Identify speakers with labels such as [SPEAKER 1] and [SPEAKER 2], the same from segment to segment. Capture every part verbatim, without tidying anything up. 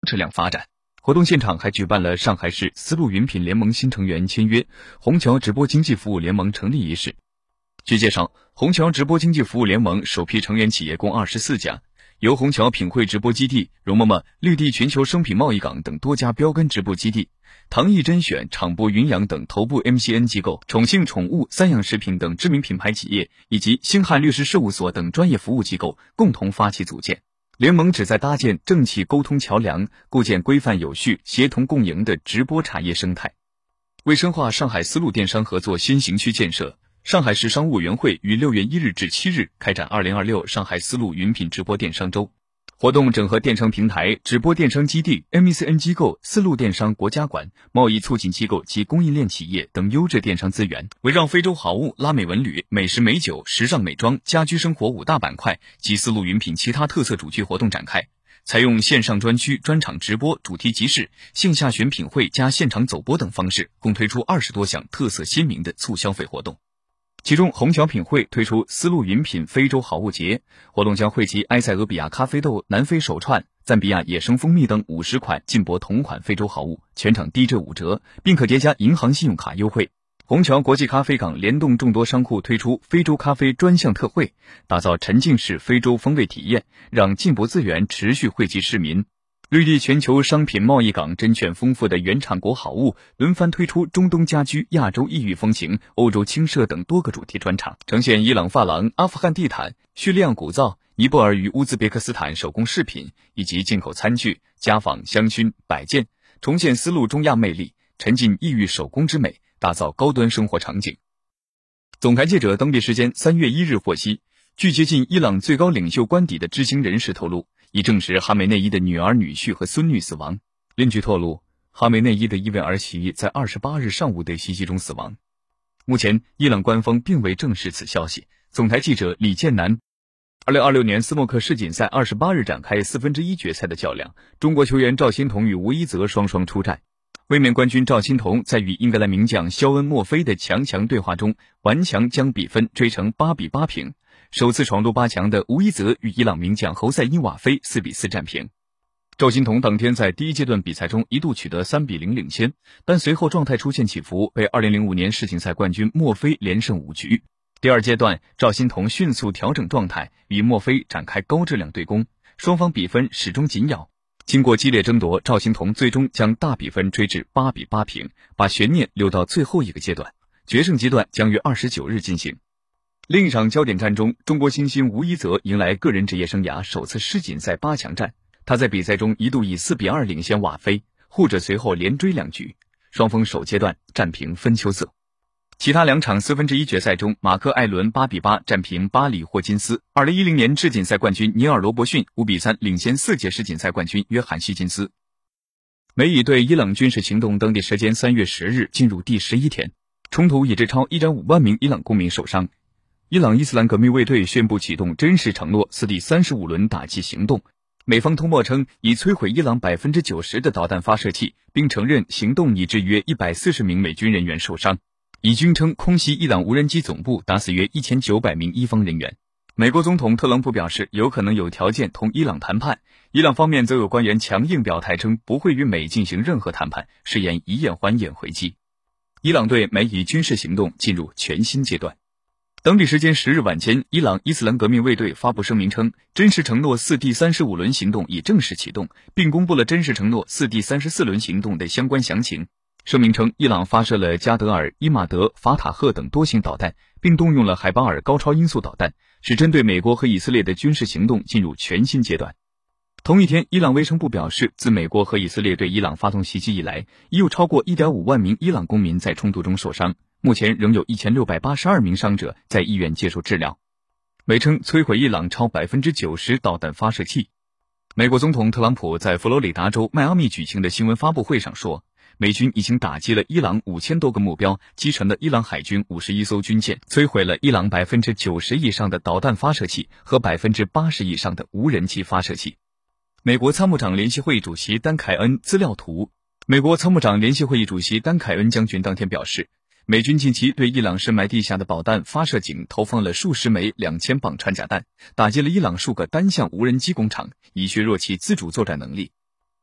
[SPEAKER 1] 质量发展。活动现场还举办了上海市丝路云品联盟新成员签约、虹桥直播经济服务联盟成立仪式。据介绍，虹桥直播经济服务联盟首批成员企业共二十四家，由虹桥品汇直播基地、容嬷嬷、绿地全球商品贸易港等多家标杆直播基地，唐艺甄选、场播云阳等头部 M C N 机构，宠幸宠物、三养食品等知名品牌企业，以及星汉律师事务所等专业服务机构共同发起组建。联盟旨在搭建政企沟通桥梁，构建规范有序、协同共赢的直播产业生态。为深化上海丝路电商合作先行区建设，上海市商务委员会于六月一日至七日开展二零二六上海丝路云品直播电商周。活动整合电商平台、直播电商基地、M C N 机构、丝路电商国家馆、贸易促进机构及供应链企业等优质电商资源，围绕非洲好物、拉美文旅、美食美酒、时尚美妆、家居生活五大板块及丝路云品其他特色主题活动展开。采用线上专区、专场直播、主题集市、线下选品会加现场走播等方式，共推出二十多项特色鲜明的促消费活动。其中，虹桥品汇推出丝路云品非洲好物节活动，将汇集埃塞俄比亚咖啡豆、南非手串、赞比亚野生蜂蜜等五十款进博同款非洲好物，全场低至五折，并可叠加银行信用卡优惠。虹桥国际咖啡港联动众多商户推出非洲咖啡专项特惠，打造沉浸式非洲风味体验，让进博资源持续惠及市民。绿地全球商品贸易港甄选丰富的原产国好物，轮番推出中东家居、亚洲异域风情、欧洲轻奢等多个主题专场，呈现伊朗发廊、阿富汗地毯、叙利亚古皂、尼泊尔与乌兹别克斯坦手工饰品以及进口餐具、家纺、香薰、摆件，重现丝路中亚魅力，沉浸异域手工之美，打造高端生活场景。总台记者当地时间三月一日获悉，据接近伊朗最高领袖官邸的知情人士透露，已证实哈梅内伊的女儿、女婿和孙女死亡。另据透露，哈梅内伊的一位儿媳在二十八日上午的袭击中死亡。目前，伊朗官方并未证实此消息。总台记者李建南。二零二六年斯诺克世锦赛二十八日展开四分之一决赛的较量，中国球员赵心童与吴一泽双双出战。卫冕冠军赵心童在与英格兰名将肖恩·莫菲的强强对话中，顽强将比分追成八比八平。首次闯入八强的吴一泽与伊朗名将侯赛因瓦菲四比四战平。赵心童当天在第一阶段比赛中一度取得三比零领先，但随后状态出现起伏，被二零零五年世锦赛冠军莫菲连胜五局。第二阶段，赵心童迅速调整状态，与莫菲展开高质量对攻，双方比分始终紧咬。经过激烈争夺，赵心童最终将大比分追至八比八平，把悬念留到最后一个阶段。决胜阶段将于二十九日进行。另一场焦点战中，中国新星吴一泽迎来个人职业生涯首次世锦赛八强战。他在比赛中一度以四比二领先瓦菲，后者随后连追两局，双方首阶段战平分秋色。其他两场四分之一决赛中，马克·艾伦八比八战平巴里·霍金斯。二零一零年世锦赛冠军尼尔·罗伯逊五比三领先四届世锦赛冠军约翰·希金斯。美以对伊朗军事行动当地时间三月十日进入第十一天，冲突已致超 一点五万名伊朗公民受伤。伊朗伊斯兰革命卫队宣布启动真实承诺四第三十五轮打击行动，美方通报称已摧毁伊朗 百分之九十 的导弹发射器，并承认行动已致约一百四十名美军人员受伤。以军称空袭伊朗无人机总部，打死约一千九百名伊方人员。美国总统特朗普表示有可能有条件同伊朗谈判，伊朗方面则有官员强硬表态称不会与美进行任何谈判，誓言以眼还眼回击。伊朗对美以军事行动进入全新阶段。当地时间十日晚间，伊朗伊斯兰革命卫队发布声明称，真实承诺四第三十五轮行动已正式启动，并公布了真实承诺四第三十四轮行动的相关详情。声明称，伊朗发射了加德尔、伊马德、法塔赫等多型导弹，并动用了海巴尔高超音速导弹，使针对美国和以色列的军事行动进入全新阶段。同一天，伊朗卫生部表示，自美国和以色列对伊朗发动袭击以来，已有超过 一点五万名伊朗公民在冲突中受伤，目前仍有一千六百八十二名伤者在医院接受治疗。美称摧毁伊朗超 百分之九十 导弹发射器。美国总统特朗普在佛罗里达州迈阿密举行的新闻发布会上说，美军已经打击了伊朗五千多个目标，击沉了伊朗海军五十一艘军舰，摧毁了伊朗 百分之九十 以上的导弹发射器和 百分之八十 以上的无人机发射器。美国参谋长联席会议主席丹凯恩资料图。美国参谋长联席会议主席丹凯恩将军当天表示，美军近期对伊朗深埋地下的导弹发射井投放了数十枚两千磅穿甲弹，打击了伊朗数个单项无人机工厂，以削弱其自主作战能力。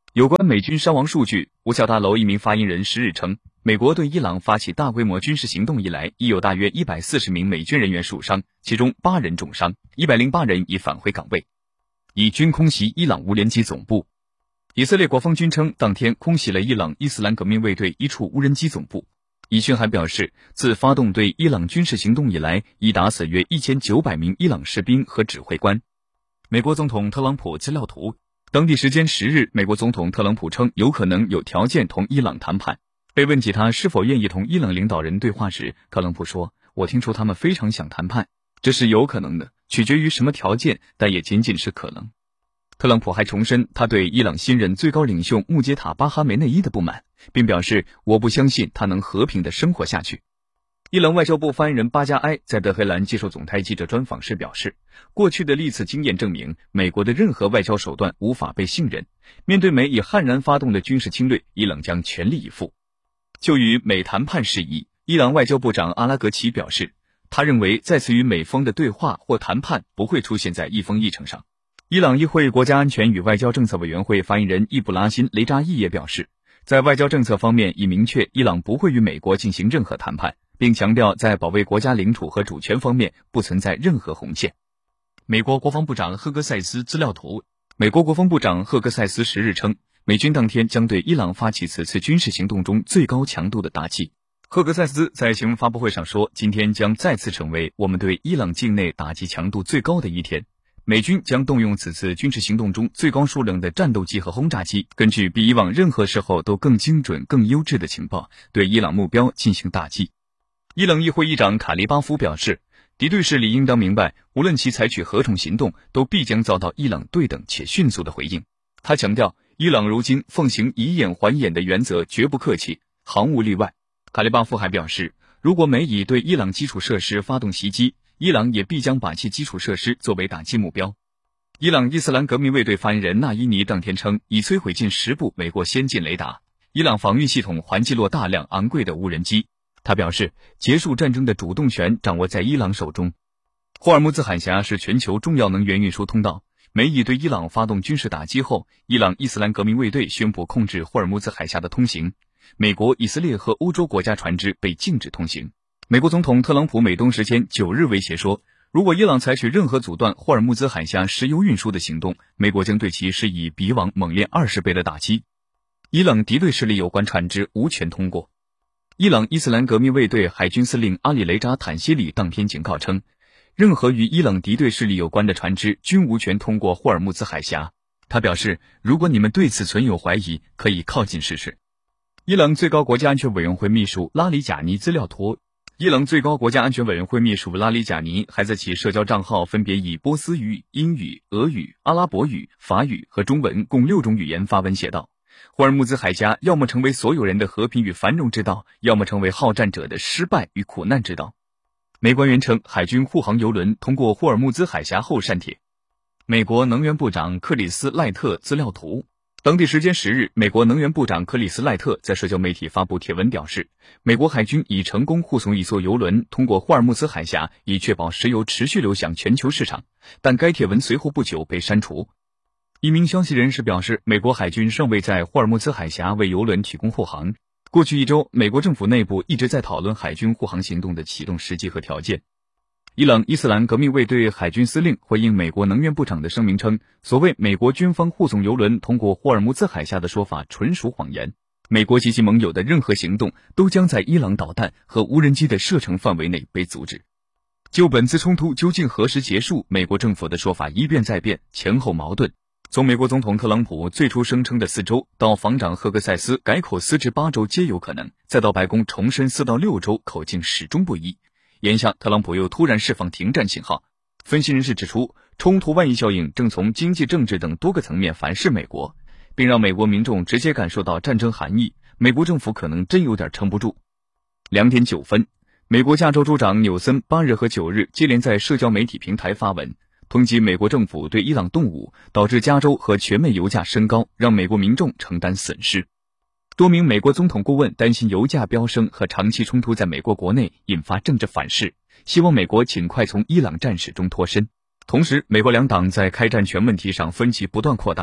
[SPEAKER 1] 有关美军伤亡数据，五角大楼一名发言人十日称，美国对伊朗发起大规模军事行动以来，已有大约一百四十名美军人员受伤，其中八人重伤，一百零八人已返回岗位。以军空袭伊朗无人机总部。以色列国防军称，当天空袭了伊朗伊斯兰革命卫队一处无人机总部。以军还表示，自发动对伊朗军事行动以来，已打死约一千九百名伊朗士兵和指挥官。美国总统特朗普资料图。当地时间十日，美国总统特朗普称有可能有条件同伊朗谈判。被问及他是否愿意同伊朗领导人对话时，特朗普说：“我听说他们非常想谈判，这是有可能的，取决于什么条件，但也仅仅是可能。”特朗普还重申他对伊朗新任最高领袖穆杰塔巴哈梅内伊的不满，并表示：“我不相信他能和平地生活下去。”伊朗外交部发言人巴加埃在德黑兰接受总台记者专访时表示，过去的历次经验证明，美国的任何外交手段无法被信任。面对美以悍然发动的军事侵略，伊朗将全力以赴。就与美谈判事宜，伊朗外交部长阿拉格齐表示，他认为再次与美方的对话或谈判不会出现在议风议程上。伊朗议会国家安全与外交政策委员会发言人易卜拉欣·雷扎伊也表示，在外交政策方面已明确伊朗不会与美国进行任何谈判，并强调在保卫国家领土和主权方面不存在任何红线。美国国防部长赫格塞斯资料图。美国国防部长赫格塞斯十日称，美军当天将对伊朗发起此次军事行动中最高强度的打击。赫格塞斯在新闻发布会上说，今天将再次成为我们对伊朗境内打击强度最高的一天。美军将动用此次军事行动中最高数量的战斗机和轰炸机，根据比以往任何时候都更精准、更优质的情报，对伊朗目标进行打击。伊朗议会议长卡利巴夫表示，敌对势力应当明白，无论其采取何种行动，都必将遭到伊朗对等且迅速的回应。他强调，伊朗如今奉行以眼还眼的原则，绝不客气，毫无例外。卡利巴夫还表示，如果美以对伊朗基础设施发动袭击，伊朗也必将把其基础设施作为打击目标。伊朗伊斯兰革命卫队发言人纳伊尼当天称，已摧毁近十部美国先进雷达，伊朗防御系统还击落大量昂贵的无人机。他表示，结束战争的主动权掌握在伊朗手中。霍尔木兹海峡是全球重要能源运输通道，美以对伊朗发动军事打击后，伊朗伊斯兰革命卫队宣布控制霍尔木兹海峡的通行，美国、以色列和欧洲国家船只被禁止通行。美国总统特朗普美东时间九日威胁说，如果伊朗采取任何阻断霍尔木兹海峡石油运输的行动，美国将对其施以比往猛烈二十倍的打击。伊朗敌对势力有关船只无权通过。伊朗伊斯兰革命卫队海军司令阿里雷扎坦希里当天警告称，任何与伊朗敌对势力有关的船只均无权通过霍尔木兹海峡。他表示，如果你们对此存有怀疑，可以靠近试试。伊朗最高国家安全委员会秘书拉里贾尼资料图。伊朗最高国家安全委员会秘书拉里贾尼还在其社交账号分别以波斯语、英语、俄语、阿拉伯语、法语和中文共六种语言发文写道，霍尔木兹海峡要么成为所有人的和平与繁荣之道，要么成为好战者的失败与苦难之道。美官员称，海军护航油轮通过霍尔木兹海峡后删帖。美国能源部长克里斯赖特资料图。当地时间十日，美国能源部长克里斯赖特在社交媒体发布帖文表示，美国海军已成功护送一艘油轮通过霍尔木兹海峡，以确保石油持续流向全球市场，但该帖文随后不久被删除。一名消息人士表示，美国海军尚未在霍尔木兹海峡为油轮提供护航。过去一周，美国政府内部一直在讨论海军护航行动的启动时机和条件。伊朗伊斯兰革命卫队海军司令回应美国能源部长的声明称，所谓美国军方护送油轮通过霍尔木兹海峡的说法纯属谎言，美国及其盟友的任何行动都将在伊朗导弹和无人机的射程范围内被阻止。就本次冲突究竟何时结束，美国政府的说法一变再变，前后矛盾。从美国总统特朗普最初声称的四周，到防长赫格塞斯改口四至八周皆有可能，再到白宫重申四到六周，口径始终不一。眼下特朗普又突然释放停战信号。分析人士指出，冲突外溢效应正从经济、政治等多个层面反噬美国，并让美国民众直接感受到战争含义，美国政府可能真有点撑不住。两点九分，美国加州州长纽森八日和九日接连在社交媒体平台发文，抨击美国政府对伊朗动武，导致加州和全美油价升高，让美国民众承担损失。多名美国总统顾问担心油价飙升和长期冲突在美国国内引发政治反噬，希望美国尽快从伊朗战事中脱身。同时，美国两党在开战权问题上分歧不断扩大，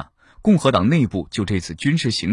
[SPEAKER 1] 共和党内部就这次军事行